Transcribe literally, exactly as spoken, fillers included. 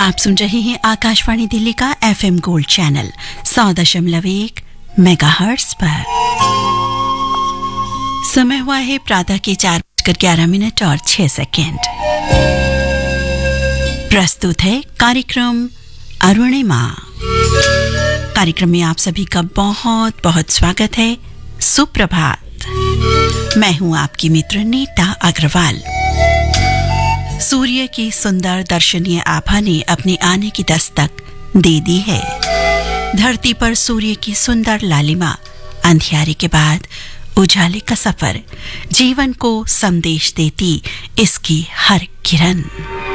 आप सुन रहे हैं आकाशवाणी दिल्ली का एफएम गोल्ड चैनल सौ दशमलव एक मेगाहर्ट्ज पर। समय हुआ है प्रातः के चार बजकर ग्यारह मिनट और छह सेकेंड। प्रस्तुत है कार्यक्रम अरुणिमा। कार्यक्रम में आप सभी का बहुत बहुत स्वागत है। सुप्रभात। मैं हूं आपकी मित्र नीता अग्रवाल। सूर्य की सुंदर दर्शनीय आभा ने अपने आने की दस्तक दे दी है। धरती पर सूर्य की सुंदर लालिमा, अंधियारे के बाद उजाले का सफर, जीवन को संदेश देती इसकी हर किरण।